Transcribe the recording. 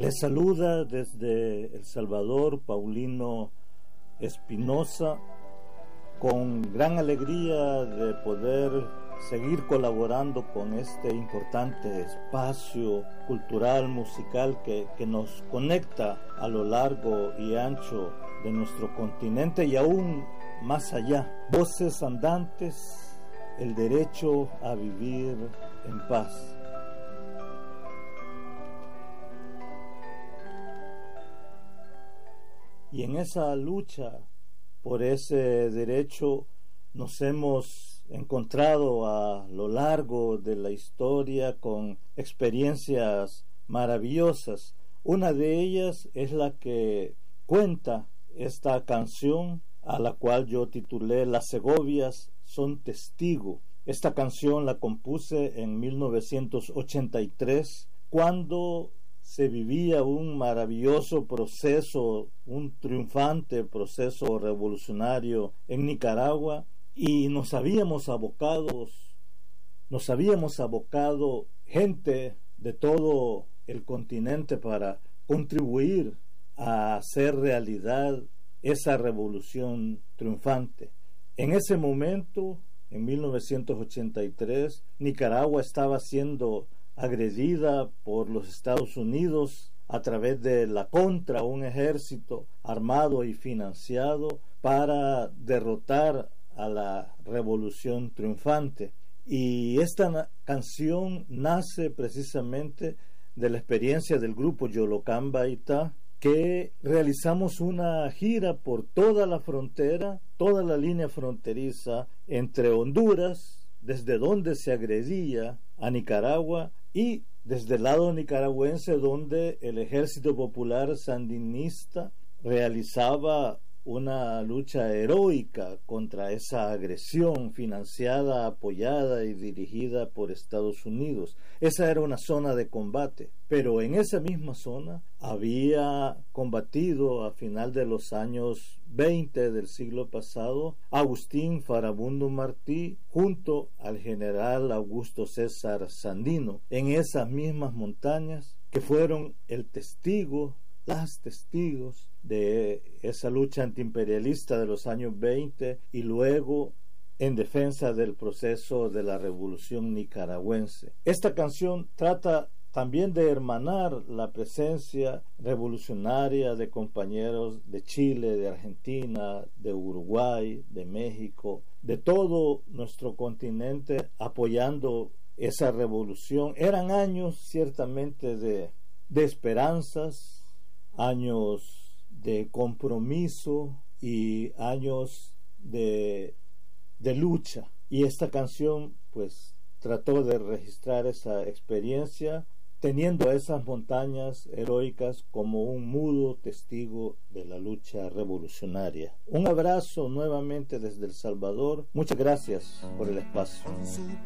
Les saluda desde El Salvador Paulino Espinosa, con gran alegría de poder seguir colaborando con este importante espacio cultural, musical que nos conecta a lo largo y ancho de nuestro continente y aún más allá. Voces andantes, el derecho a vivir en paz. Y en esa lucha por ese derecho nos hemos encontrado a lo largo de la historia con experiencias maravillosas. Una de ellas es la que cuenta esta canción, a la cual yo titulé Las Segovias son testigo. Esta canción la compuse en 1983, cuando se vivía un maravilloso proceso, un triunfante proceso revolucionario en Nicaragua, y nos habíamos abocado gente de todo el continente para contribuir a hacer realidad esa revolución triunfante. En ese momento, en 1983, Nicaragua estaba siendo agredida por los Estados Unidos a través de la Contra, un ejército armado y financiado para derrotar a la revolución triunfante. Y esta canción nace precisamente de la experiencia del grupo Yolocamba Itá, que realizamos una gira por toda la frontera, toda la línea fronteriza entre Honduras, desde donde se agredía a Nicaragua, y desde el lado nicaragüense, donde el Ejército Popular Sandinista realizaba una lucha heroica contra esa agresión financiada, apoyada y dirigida por Estados Unidos. Esa era una zona de combate, pero en esa misma zona había combatido a final de los años 20 del siglo pasado Agustín Farabundo Martí junto al general Augusto César Sandino en esas mismas montañas, que fueron las testigos de esa lucha antiimperialista de los años 20 y luego en defensa del proceso de la revolución nicaragüense. Esta canción trata también de hermanar la presencia revolucionaria de compañeros de Chile, de Argentina, de Uruguay, de México, de todo nuestro continente apoyando esa revolución. Eran años ciertamente de esperanzas, años de compromiso y años de lucha. Y esta canción pues trató de registrar esa experiencia, teniendo a esas montañas heroicas como un mudo testigo de la lucha revolucionaria. Un abrazo nuevamente desde El Salvador. Muchas gracias por el espacio.